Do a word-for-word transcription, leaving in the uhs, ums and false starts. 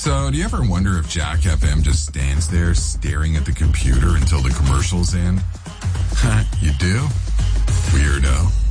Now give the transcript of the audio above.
So, do you ever wonder if Jack F M just stands there staring at the computer until the commercials end? You do? Weirdo.